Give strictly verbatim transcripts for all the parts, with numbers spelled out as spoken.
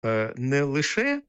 не лише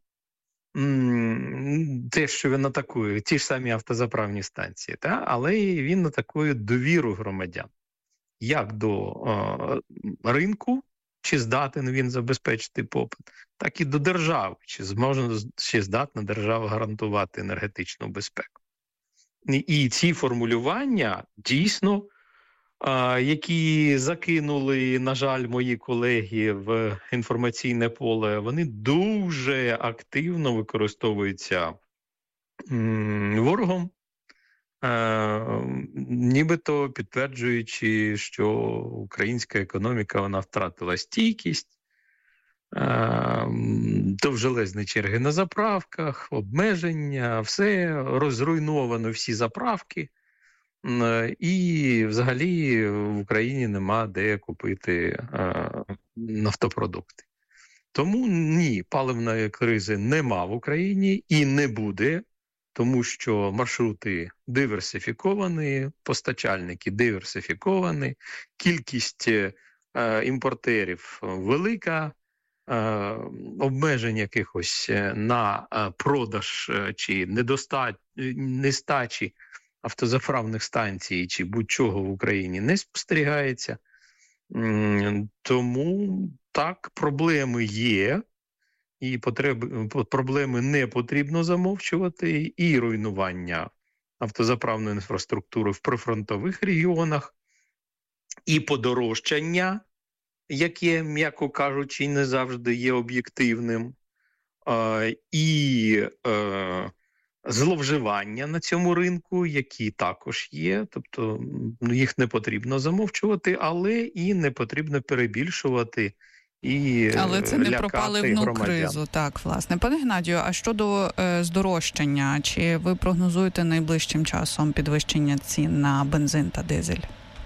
м, те, що він атакує, ті ж самі автозаправні станції, та? Але й він атакує довіру громадян. Як до е, ринку, чи здатен він забезпечити попит, так і до держави, чи зможе, чи здатна держава гарантувати енергетичну безпеку. І, і ці формулювання дійсно, е, які закинули, на жаль, мої колеги в інформаційне поле, вони дуже активно використовуються м, ворогом, Е, нібито підтверджуючи, що українська економіка вона втратила стійкість, е, довжелезні черги на заправках, обмеження, все розруйновано, всі заправки, е, і взагалі в Україні нема де купити е, нафтопродукти. Тому ні, паливної кризи нема в Україні і не буде. Тому що маршрути диверсифіковані, постачальники диверсифіковані, кількість е, імпортерів велика, е, обмежень якихось на продаж чи недостач... нестачі автозаправних станцій чи будь-чого в Україні не спостерігається. Тому так, проблеми є. І потреби, проблеми не потрібно замовчувати, і руйнування автозаправної інфраструктури в прифронтових регіонах, і подорожчання, яке, м'яко кажучи, не завжди є об'єктивним, і зловживання на цьому ринку, які також є, тобто їх не потрібно замовчувати, але і не потрібно перебільшувати. І Але це не про паливну громадян. кризу, так, власне. Пане Геннадію, а щодо е, здорожчання, чи ви прогнозуєте найближчим часом підвищення цін на бензин та дизель?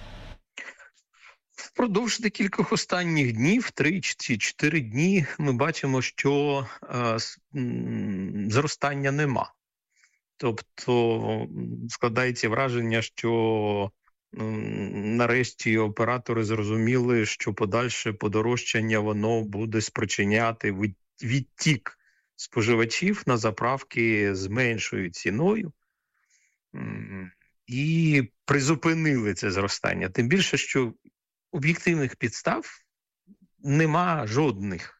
Впродовж декількох останніх днів, три чи чотири дні, ми бачимо, що е, зростання нема. Тобто складається враження, що нарешті оператори зрозуміли, що подальше подорожчання воно буде спричиняти відтік споживачів на заправки з меншою ціною і призупинили це зростання. Тим більше, що об'єктивних підстав нема жодних.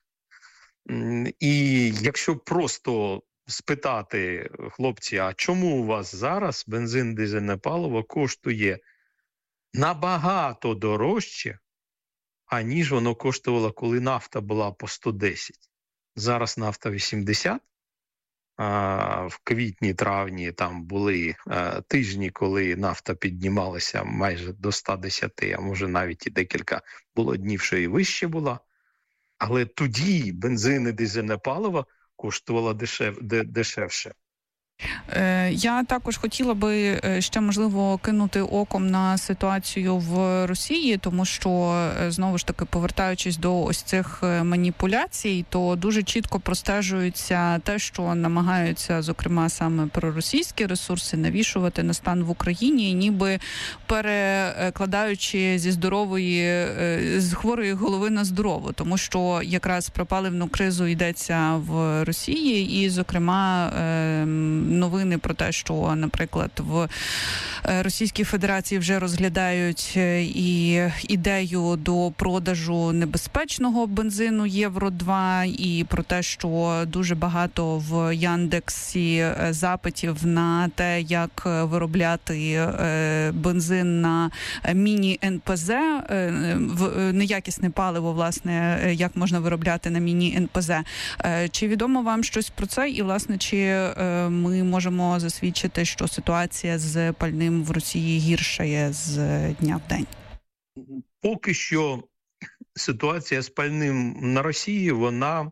І якщо просто спитати, хлопці, а чому у вас зараз бензин, дизельне паливо коштує набагато дорожче, аніж воно коштувало, коли нафта була по сто десять. Зараз нафта вісімдесят. А в квітні-травні там були а, тижні, коли нафта піднімалася майже до сто десять, а може навіть і декілька було днів, що і вище була. Але тоді бензин і дизельне паливо коштувало дешев, дешевше. Я також хотіла би ще, можливо, кинути оком на ситуацію в Росії, тому що, знову ж таки, повертаючись до ось цих маніпуляцій, то дуже чітко простежується те, що намагаються, зокрема, саме проросійські ресурси навішувати на стан в Україні, ніби перекладаючи зі здорової, з хворої голови на здорову, тому що якраз про паливну кризу йдеться в Росії і, зокрема, новини про те, що, наприклад, в Російській Федерації вже розглядають і ідею до продажу небезпечного бензину Євро два, і про те, що дуже багато в Яндексі запитів на те, як виробляти бензин на міні-ен пе зе, неякісне паливо, власне, як можна виробляти на міні-ен пе зе. Чи відомо вам щось про це? І, власне, чи ми можемо засвідчити, що ситуація з пальним в Росії гіршає з дня в день? Поки що ситуація з пальним на Росії, вона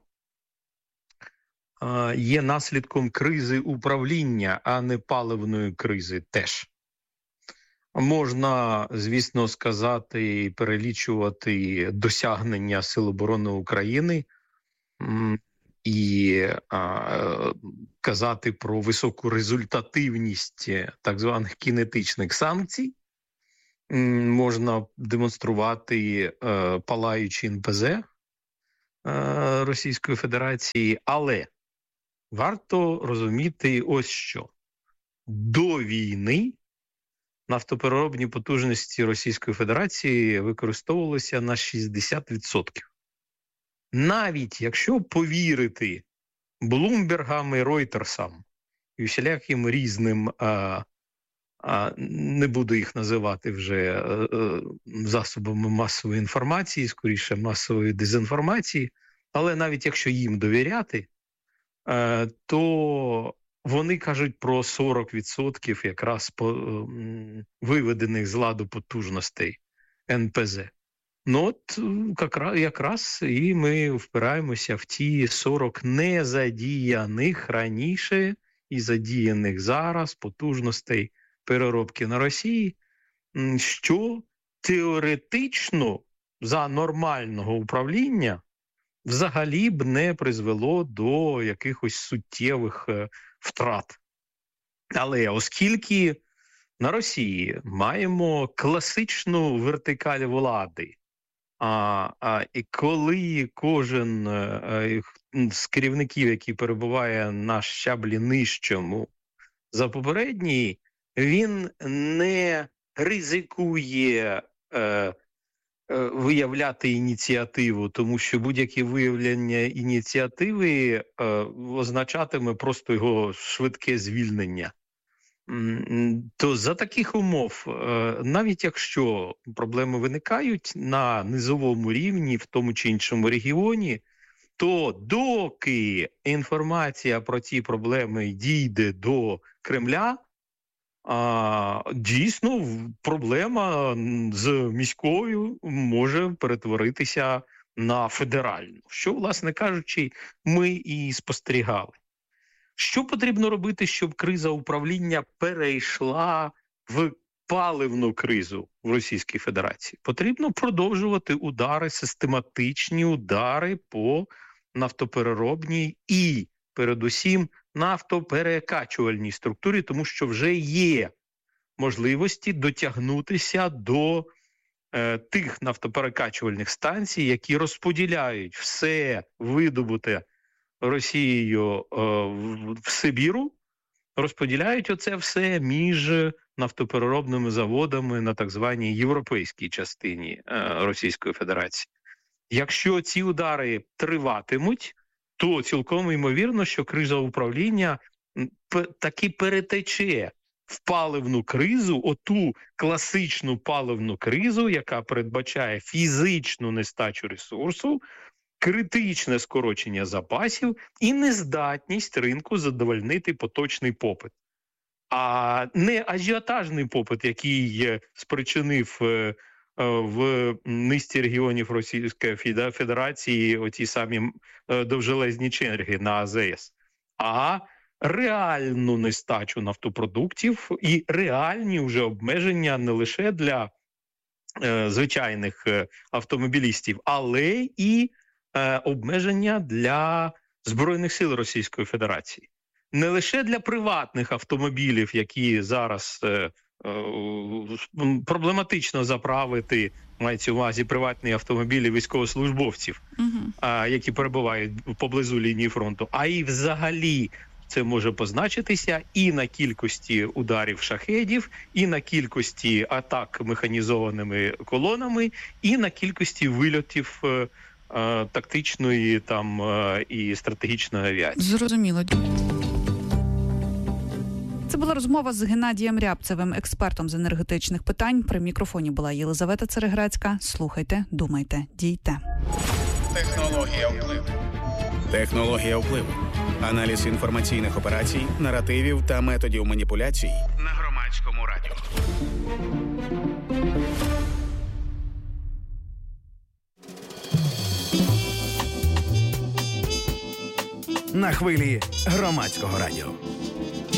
е, є наслідком кризи управління, а не паливної кризи теж. Можна, звісно, сказати і перелічувати досягнення Сил оборони України і а, казати про високу результативність так званих кінетичних санкцій. Можна демонструвати е, палаючі ен пе зе, Російської Федерації, але варто розуміти ось що. До війни нафтопереробні потужності Російської Федерації використовувалися на шістдесят відсотків. Навіть якщо повірити Блумбергам і Ройтерсам і всіляким різним, а, а, не буду їх називати вже а, а, засобами масової інформації, скоріше масової дезінформації, але навіть якщо їм довіряти, а, то вони кажуть про сорок відсотків якраз по, м, виведених з ладу потужностей ен пе зе. Ну от якраз, якраз і ми впираємося в ті сорок незадіяних раніше і задіяних зараз потужностей переробки на Росії, що теоретично за нормального управління взагалі б не призвело до якихось суттєвих втрат. Але оскільки на Росії маємо класичну вертикаль влади, а, а і коли кожен а, з керівників, який перебуває на щаблі нижчому за попередній, він не ризикує е, е, виявляти ініціативу, тому що будь-яке виявлення ініціативи е, означатиме просто його швидке звільнення. То за таких умов, навіть якщо проблеми виникають на низовому рівні, в тому чи іншому регіоні, то доки інформація про ці проблеми дійде до Кремля, дійсно проблема з міською може перетворитися на федеральну, що, власне кажучи, ми і спостерігали. Що потрібно робити, щоб криза управління перейшла в паливну кризу в Російській Федерації? Потрібно продовжувати удари, систематичні удари по нафтопереробній і, передусім, нафтоперекачувальній структурі, тому що вже є можливості дотягнутися до е, тих нафтоперекачувальних станцій, які розподіляють все видобуте Росією е, в Сибіру, розподіляють оце все між нафтопереробними заводами на так званій європейській частині е, Російської Федерації. Якщо ці удари триватимуть, то цілком ймовірно, що криза управління п- таки перетече в паливну кризу, оту класичну паливну кризу, яка передбачає фізичну нестачу ресурсу, критичне скорочення запасів і нездатність ринку задовольнити поточний попит. А не ажіотажний попит, який спричинив в низці регіонів Російської Федерації оті самі довжелезні черги на а зе ес, а реальну нестачу нафтопродуктів і реальні вже обмеження не лише для е, звичайних автомобілістів, але і е, обмеження для Збройних сил Російської Федерації. Не лише для приватних автомобілів, які зараз е, проблематично заправити, мається в увазі приватні автомобілі військовослужбовців, uh-huh. а, які перебувають поблизу лінії фронту, а і взагалі це може позначитися і на кількості ударів шахедів, і на кількості атак механізованими колонами, і на кількості вильотів е, е, тактичної там е, і стратегічної авіації. Зрозуміло. Це була розмова з Геннадієм Рябцевим, експертом з енергетичних питань. При мікрофоні була Єлизавета Цереграцька. Слухайте, думайте, дійте. Технологія впливу. Технологія впливу. Аналіз інформаційних операцій, наративів та методів маніпуляцій на Громадському радіо. На хвилі Громадського радіо.